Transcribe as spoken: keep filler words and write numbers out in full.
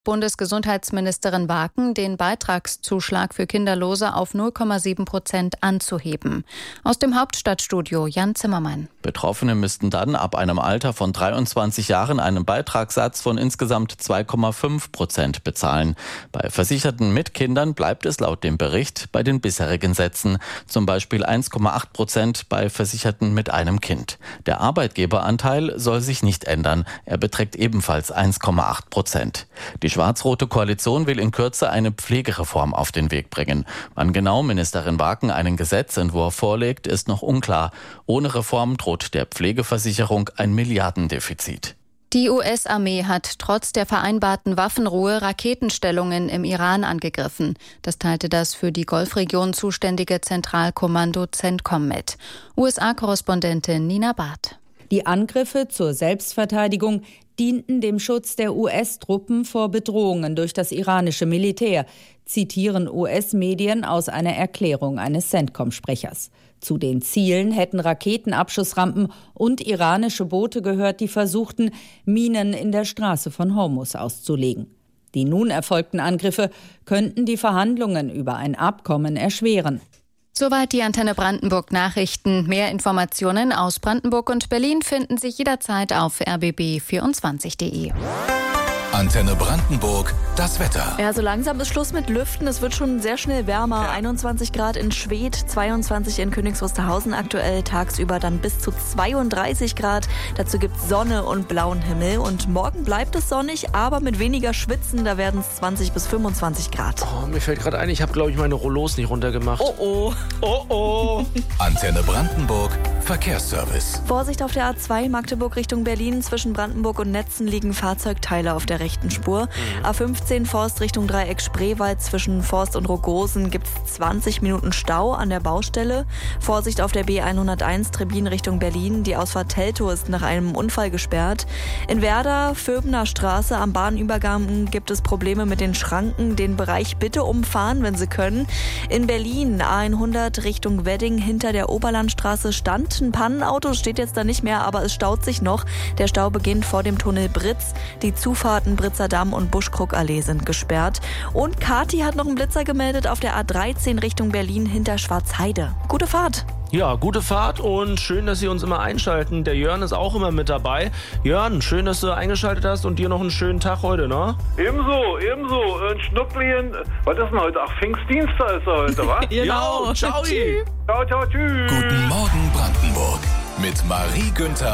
Bundesgesundheitsministerin Waken, den Beitragszuschlag für Kinderlose auf null Komma sieben Prozent anzuheben. Aus dem Hauptstadtstudio Jan Zimmermann. Betroffene müssten dann ab einem Alter von dreiundzwanzig Jahren einen Beitragssatz von insgesamt zwei Komma fünf Prozent bezahlen. Bei Versicherten mit Kindern bleibt es laut dem Bericht bei den bisherigen Sätzen, zum Beispiel eins Komma acht Prozent bei Versicherten mit einem Kind. Der Arbeitgeberanteil soll sich nicht ändern, er beträgt ebenfalls eins Komma acht Prozent. Die schwarz-rote Koalition will in Kürze eine Pflegereform auf den Weg bringen. Wann genau Ministerin Waken einen Gesetzentwurf vorlegt, ist noch unklar. Ohne Reform droht der Pflegeversicherung ein Milliardendefizit. Die U S-Armee hat trotz der vereinbarten Waffenruhe Raketenstellungen im Iran angegriffen. Das teilte das für die Golfregion zuständige Zentralkommando CENTCOM mit. U S A-Korrespondentin Nina Barth. Die Angriffe zur Selbstverteidigung dienten dem Schutz der U S-Truppen vor Bedrohungen durch das iranische Militär, zitieren U S-Medien aus einer Erklärung eines CENTCOM-Sprechers. Zu den Zielen hätten Raketenabschussrampen und iranische Boote gehört, die versuchten, Minen in der Straße von Hormuz auszulegen. Die nun erfolgten Angriffe könnten die Verhandlungen über ein Abkommen erschweren. Soweit die Antenne Brandenburg Nachrichten. Mehr Informationen aus Brandenburg und Berlin finden Sie jederzeit auf r b b vierundzwanzig punkt d e. Antenne Brandenburg, das Wetter. Ja, so langsam ist Schluss mit Lüften. Es wird schon sehr schnell wärmer. Ja. einundzwanzig Grad in Schwedt, zweiundzwanzig in Königs Wusterhausen aktuell. Tagsüber dann bis zu zweiunddreißig Grad. Dazu gibt es Sonne und blauen Himmel. Und morgen bleibt es sonnig, aber mit weniger Schwitzen. Da werden es zwanzig bis fünfundzwanzig Grad. Oh, mir fällt gerade ein, ich habe, glaube ich, meine Rollos nicht runtergemacht. Oh, oh. Oh, oh. Antenne Brandenburg, Verkehrsservice. Vorsicht auf der A zwei Magdeburg Richtung Berlin. Zwischen Brandenburg und Netzen liegen Fahrzeugteile auf der rechten Spur. Mhm. A fünfzehn Forst Richtung Dreieck Spreewald. Zwischen Forst und Rogosen gibt es zwanzig Minuten Stau an der Baustelle. Vorsicht auf der B hunderteins Trebin Richtung Berlin. Die Ausfahrt Teltow ist nach einem Unfall gesperrt. In Werder, Vöbener Straße am Bahnübergang gibt es Probleme mit den Schranken. Den Bereich bitte umfahren, wenn Sie können. In Berlin, A hundert Richtung Wedding hinter der Oberlandstraße stand ein Pannenauto, steht jetzt da nicht mehr, aber es staut sich noch. Der Stau beginnt vor dem Tunnel Britz. Die Zufahrten Britzer Damm und Buschkruckallee sind gesperrt. Und Kati hat noch einen Blitzer gemeldet auf der A dreizehn Richtung Berlin hinter Schwarzheide. Gute Fahrt! Ja, gute Fahrt und schön, dass Sie uns immer einschalten. Der Jörn ist auch immer mit dabei. Jörn, schön, dass du eingeschaltet hast und dir noch einen schönen Tag heute, ne? Ebenso, ebenso. Ein Schnucklien. Was ist denn heute? Ach, Pfingstdienstag ist heute, wa? Genau, ciao. Ciao, ciao, tschüss. Guten Morgen Brandenburg mit Marie Günther.